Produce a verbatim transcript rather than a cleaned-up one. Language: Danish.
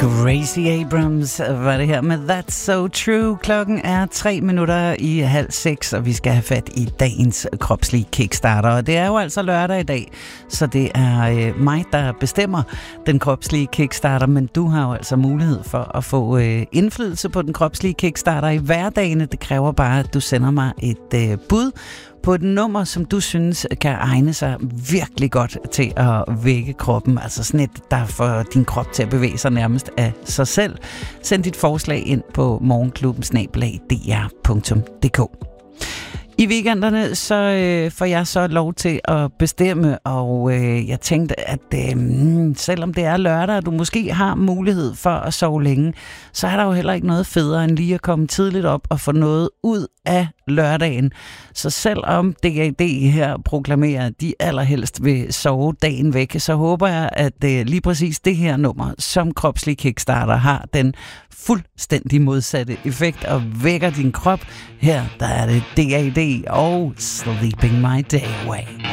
Gracie Abrams var det her med That's So True. Klokken er tre minutter i halv seks, og vi skal have fat i dagens kropslige kickstarter. Og det er jo altså lørdag i dag, så det er øh, mig, der bestemmer den kropslige kickstarter. Men du har jo altså mulighed for at få øh, indflydelse på den kropslige kickstarter i hverdagen. Det kræver bare, at du sender mig et øh, bud på et nummer, som du synes kan egne sig virkelig godt til at vække kroppen. Altså sådan et, der får din krop til at bevæge sig nærmest af sig selv. Send dit forslag ind på morgenklubben snabel-a d r punktum d k. I weekenderne så øh, får jeg så lov til at bestemme, og øh, jeg tænkte, at øh, selvom det er lørdag, og du måske har mulighed for at sove længe, så er der jo heller ikke noget federe end lige at komme tidligt op og få noget ud af lørdagen. Så selvom D A D her proklamerer, at de allerhelst vil sove dagen væk, så håber jeg, at øh, lige præcis det her nummer, som kropslig kickstarter, har den fuldstændig modsatte effekt og vækker din krop. Her der er det D A D og Sleeping My Day Away.